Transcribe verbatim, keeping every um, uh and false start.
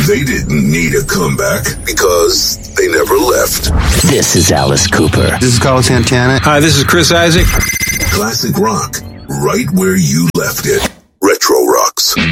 They didn't need a comeback because they never left. This is Alice Cooper. This is Carlos Santana. Hi, this is Chris Isaac. Classic rock, right where you left it. Retro Rocks.